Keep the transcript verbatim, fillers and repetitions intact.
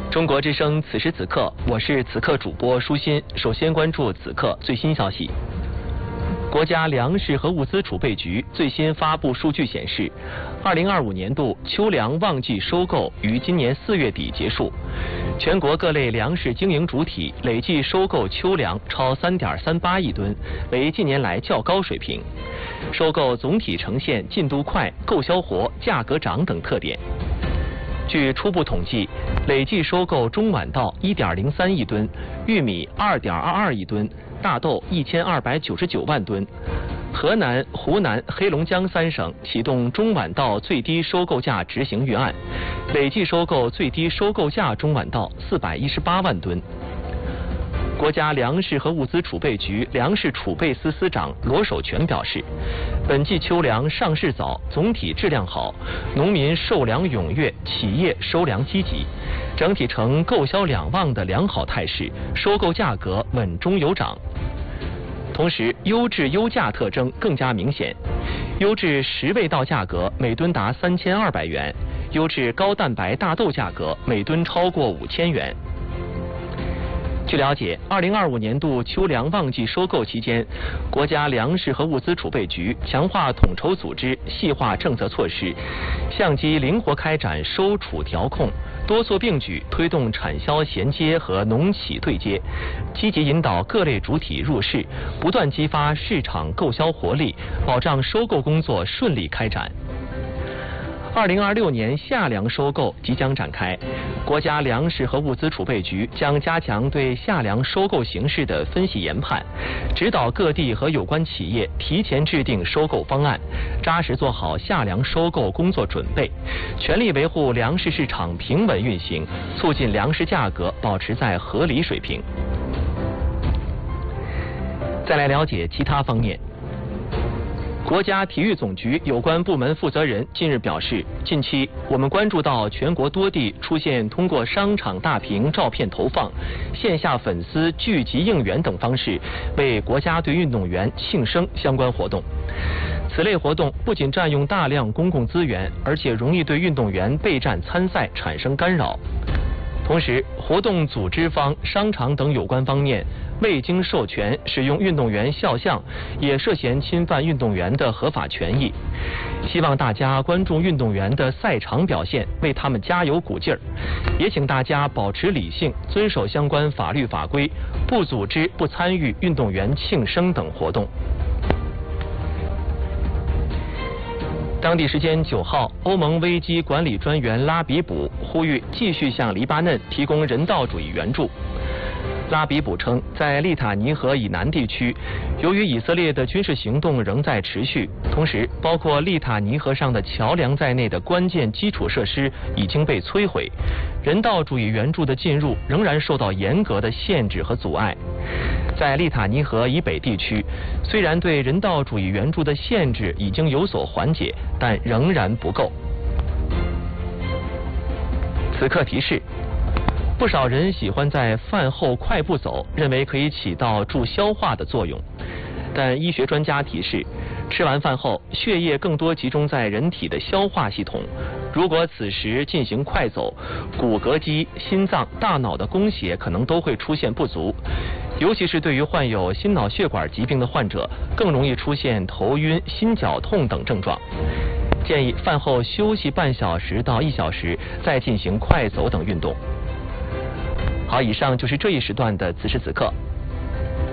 中国之声，此时此刻，我是此刻主播舒心。首先关注此刻最新消息。国家粮食和物资储备局最新发布数据显示，二零二五年度秋粮旺季收购于今年四月底结束，全国各类粮食经营主体累计收购秋粮超三点三八亿吨，为近年来较高水平。收购总体呈现进度快、购销活、价格涨等特点。据初步统计，累计收购中晚稻一点零三亿吨，玉米二点二二亿吨，大豆一千二百九十九万吨。河南、湖南、黑龙江三省启动中晚稻最低收购价执行预案，累计收购最低收购价中晚稻四百一十八万吨。国家粮食和物资储备局粮食储备司司长罗守全表示，本季秋粮上市早，总体质量好，农民售粮踊跃，企业收粮积极，整体呈购销两旺的良好态势，收购价格稳中有涨。同时，优质优价特征更加明显，优质十味稻价格每吨达三千二百元，优质高蛋白大豆价格每吨超过五千元。据了解，二零二五年度秋粮旺季收购期间，国家粮食和物资储备局强化统筹组织，细化政策措施，相机灵活开展收储调控，多措并举推动产销衔接和农企对接，积极引导各类主体入市，不断激发市场购销活力，保障收购工作顺利开展。二零二六年夏粮收购即将展开，国家粮食和物资储备局将加强对夏粮收购形势的分析研判，指导各地和有关企业提前制定收购方案，扎实做好夏粮收购工作准备，全力维护粮食市场平稳运行，促进粮食价格保持在合理水平。再来了解其他方面。国家体育总局有关部门负责人近日表示，近期我们关注到全国多地出现通过商场大屏照片投放、线下粉丝聚集应援等方式为国家队运动员庆生相关活动。此类活动不仅占用大量公共资源，而且容易对运动员备战参赛产生干扰。同时，活动组织方、商场等有关方面未经授权使用运动员肖像，也涉嫌侵犯运动员的合法权益。希望大家关注运动员的赛场表现，为他们加油鼓劲儿。也请大家保持理性，遵守相关法律法规，不组织、不参与运动员庆生等活动。当地时间九号，欧盟危机管理专员拉比卜呼吁继续向黎巴嫩提供人道主义援助。拉比卜称，在利塔尼河以南地区，由于以色列的军事行动仍在持续，同时包括利塔尼河上的桥梁在内的关键基础设施已经被摧毁，人道主义援助的进入仍然受到严格的限制和阻碍。在利塔尼河以北地区，虽然对人道主义援助的限制已经有所缓解，但仍然不够。此刻提示。不少人喜欢在饭后快步走，认为可以起到助消化的作用。但医学专家提示，吃完饭后，血液更多集中在人体的消化系统。如果此时进行快走，骨骼肌、心脏、大脑的供血可能都会出现不足。尤其是对于患有心脑血管疾病的患者，更容易出现头晕、心绞痛等症状。建议饭后休息半小时到一小时，再进行快走等运动。好，以上就是这一时段的此时此刻。